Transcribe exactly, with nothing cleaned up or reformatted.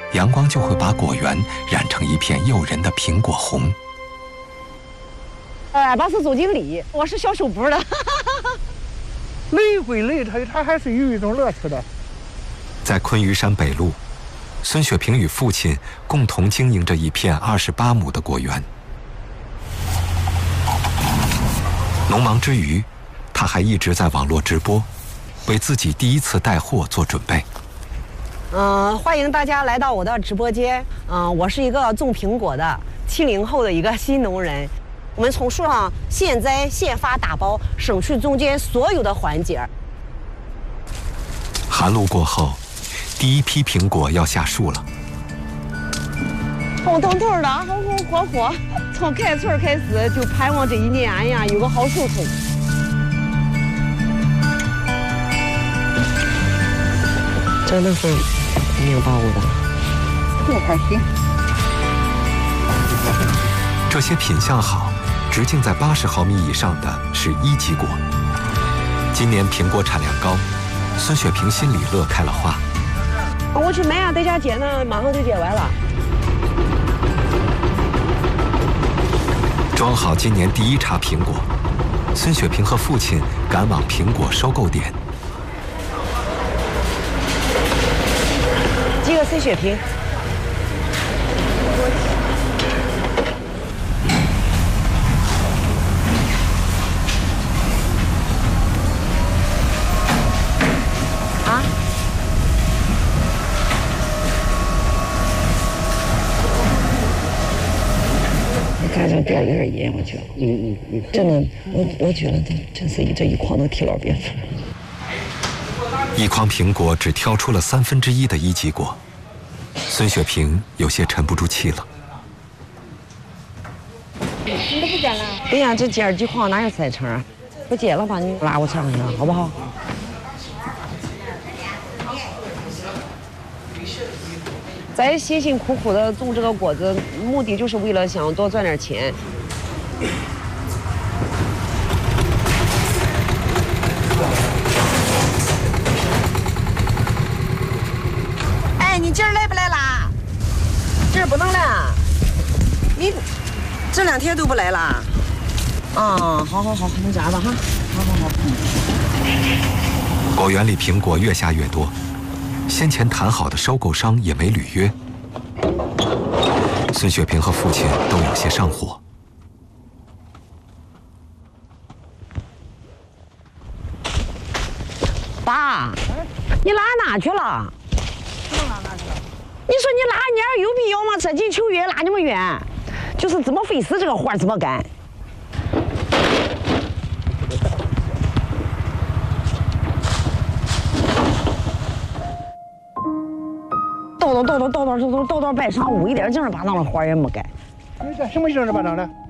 阳光就会把果园染成一片诱人的苹果红。 俺爸是总经理，我是小手部的。 累归累，他他还是有一种乐趣的。 在昆玉山北路，孙雪萍与父亲共同经营着一片二十八亩的果园。农忙之余，他还一直在网络直播，为自己第一次带货做准备。 嗯、呃，欢迎大家来到我的直播间。嗯、呃，我是一个种苹果的七零后的一个新农人。我们从树上现摘现发打包，省去中间所有的环节。 寒露过后，第一批苹果要下树了。 红彤彤的，红红火火，从开春开始就盼望这一年，哎呀，有个好收成。真的是没有把握的， 这么开心。 这些品相好、直径在八十毫米以上的是一级果。今年苹果产量高，孙雪萍心里乐开了花。 我去买啊，在家结呢，马上就结完了。 装好今年第一茬苹果，孙雪萍和父亲赶往苹果收购点。 几个孙雪萍？啊？ 你看这掉有点盐，我觉得，嗯嗯嗯，真的，我我觉得这真是这一筐能提老别处。 一筐苹果只挑出了三分之一的一级果，孙雪萍有些沉不住气了。 你都不剪了？对呀，这剪儿几筐哪有三成啊？不剪了吧，你拉我上去，好不好？咱辛辛苦苦的种这个果子，目的就是为了想多赚点钱。哎，你今儿来不来啦？今儿不能来，你这两天都不来啦？啊，好好好，那这样吧哈，好好好。 果园里苹果越下越多，先前谈好的收购商也没履约。孙雪萍和父亲都有些上火。 爸，你拉哪去了？你说你拉你儿有必要吗？折近求远拉那么远，就是怎么费事这个活怎么干？叨叨叨叨叨叨叨叨叨到半晌午，一点正儿八经的活也没干。 你干什么正儿八经的？